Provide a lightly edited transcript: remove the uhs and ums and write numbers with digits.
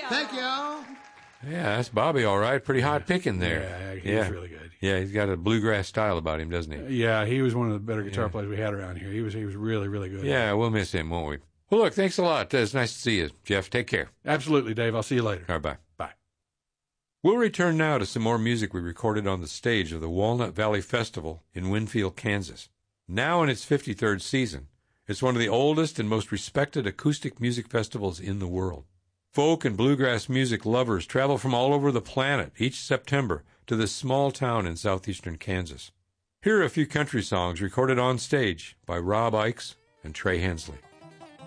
Thank you. Yeah, that's Bobby, all right. Pretty hot picking Yeah, there. he's really good. Yeah, he's got a bluegrass style about him, doesn't he? Yeah, he was one of the better guitar players we had around here. He was really, really good. Yeah, we'll miss him, won't we? Well, look, thanks a lot. It's nice to see you, Jeff. Take care. Absolutely, Dave. I'll see you later. All right, bye. Bye. We'll return now to some more music we recorded on the stage of the Walnut Valley Festival in Winfield, Kansas. Now in its 53rd season, it's one of the oldest and most respected acoustic music festivals in the world. Folk and bluegrass music lovers travel from all over the planet each September to this small town in southeastern Kansas. Here are a few country songs recorded on stage by Rob Ickes and Trey Hensley.